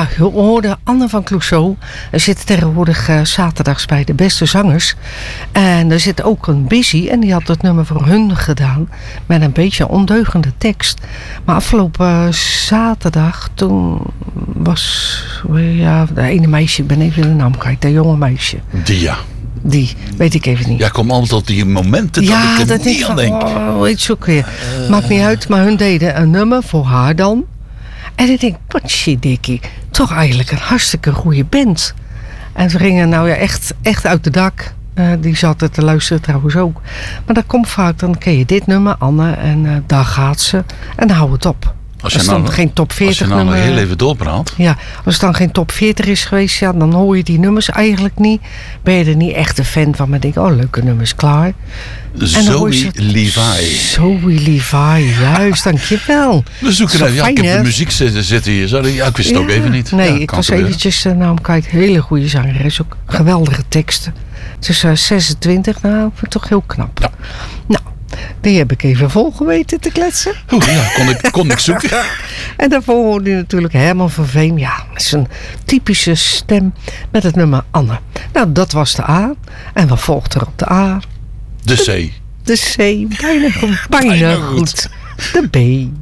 Ja, je hoorde Anne van Clouseau. Er zit tegenwoordig zaterdags bij de beste zangers. En er zit ook een Busy. En die had het nummer voor hun gedaan. Met een beetje ondeugende tekst. Maar afgelopen zaterdag, toen was... Ja, de ene meisje, ik ben even de naam kwijt. Dat jonge meisje. Die, weet ik even niet. Ja, kom altijd op die momenten dat ik er niet aan denk. Oh, iets zoeken. Maakt niet uit, maar hun deden een nummer voor haar dan. En ik denk, potjedikkie, toch eigenlijk een hartstikke goede band. En ze gingen nou ja echt uit de dak. Die zaten te luisteren trouwens ook. Maar dat komt vaak, dan ken je dit nummer, Anne, en daar gaat ze. En dan hou het op. Als je dan geen top 40 als je nou nummer, heel even doorpraat. Ja, als het dan geen top 40 is geweest, ja, dan hoor je die nummers eigenlijk niet. Ben je er niet echt een fan van, maar denk ik, oh, leuke nummers, klaar. Zoe Levi. Zoe Levi, juist, dankjewel. We zoeken even, ik heb de muziek zitten hier. Ja, ik wist het ook even niet. Nee, ik was eventjes naar hem kijken. Hele goede zangeres, ook geweldige teksten. Het is 26, nou, vind ik toch heel knap. Ja. Nou, die heb ik even vol geweten te kletsen. Kon ik zoeken. En daarvoor hoorde je natuurlijk Herman van Veen. Ja, met zijn typische stem met het nummer Anne. Nou, dat was de A. En wat volgt er op de A? De C. De C, bijna goed. De B.